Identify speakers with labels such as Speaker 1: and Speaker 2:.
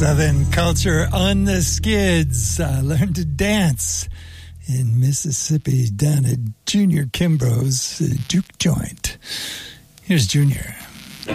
Speaker 1: Southern culture on the skids. I learned to dance in Mississippi down at Junior Kimbrough's Juke Joint. Here's Junior.